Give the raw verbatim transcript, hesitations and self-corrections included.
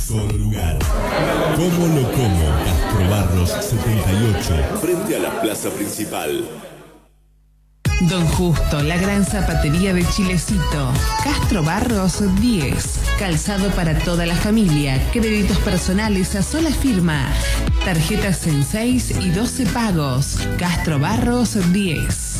solo lugar. Como lo como, Castro Barros setenta y ocho, frente a la plaza principal. Don Justo, la gran zapatería de Chilecito. Castro Barros diez. Calzado para toda la familia. Créditos personales a sola firma. Tarjetas en seis y doce pagos. Castro Barros diez.